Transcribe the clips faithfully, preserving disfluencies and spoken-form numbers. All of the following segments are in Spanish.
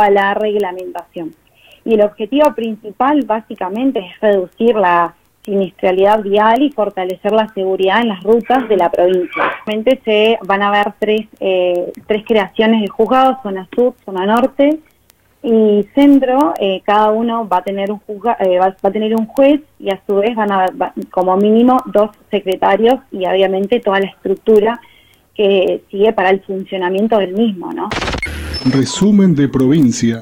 a la reglamentación. Y el objetivo principal básicamente es reducir la siniestralidad vial y fortalecer la seguridad en las rutas de la provincia. Realmente se van a haber tres, eh, tres creaciones de juzgados, zona sur, zona norte y centro. Eh, cada uno va a tener un juzga, eh, va, va a tener un juez y a su vez van a haber va, como mínimo dos secretarios y obviamente toda la estructura que sigue para el funcionamiento del mismo, ¿no? Resumen de provincia.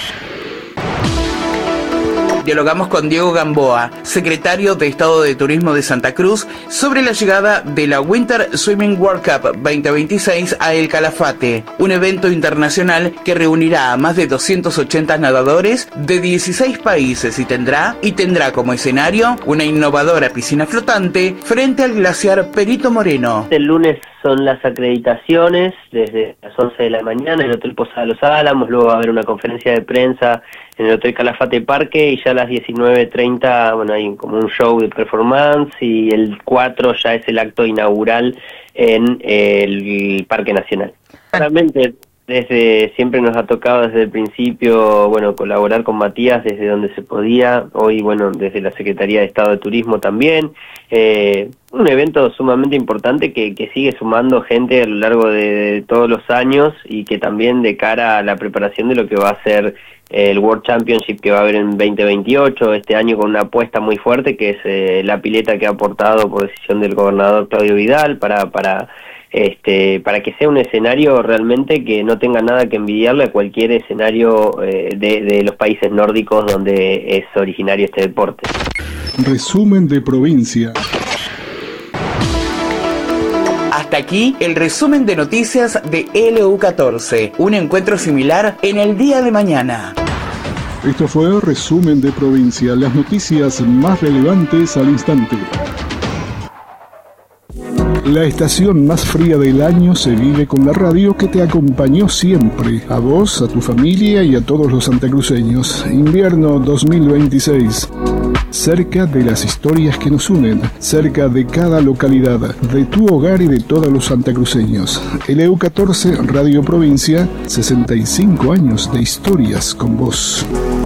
Dialogamos con Diego Gamboa, secretario de Estado de Turismo de Santa Cruz, sobre la llegada de la Winter Swimming World Cup veinte veintiséis a El Calafate, un evento internacional que reunirá a más de doscientos ochenta nadadores de dieciséis países y tendrá, y tendrá como escenario una innovadora piscina flotante frente al glaciar Perito Moreno. El lunes son las acreditaciones desde las once de la mañana en el Hotel Posada Los Álamos, luego va a haber una conferencia de prensa en el Hotel Calafate Parque y ya a las diecinueve treinta, bueno, hay como un show de performance y el cuatro ya es el acto inaugural en el Parque Nacional. Claramente, desde siempre nos ha tocado desde el principio, bueno, colaborar con Matías desde donde se podía, hoy, bueno, desde la Secretaría de Estado de Turismo también, eh, un evento sumamente importante que, que sigue sumando gente a lo largo de, de todos los años y que también de cara a la preparación de lo que va a ser el World Championship que va a haber en veinte veintiocho, este año con una apuesta muy fuerte que es eh, la pileta que ha aportado por decisión del gobernador Claudio Vidal para para este para que sea un escenario realmente que no tenga nada que envidiarle a cualquier escenario eh, de, de los países nórdicos donde es originario este deporte. Resumen de provincia. Hasta aquí el resumen de noticias de L U catorce, un encuentro similar en el día de mañana. Esto fue Resumen de Provincia, las noticias más relevantes al instante. La estación más fría del año se vive con la radio que te acompañó siempre, a vos, a tu familia y a todos los santacruceños. Invierno dos mil veintiséis. Cerca de las historias que nos unen, cerca de cada localidad, de tu hogar y de todos los santacruceños. L U catorce Radio Provincia, sesenta y cinco años de historias con vos.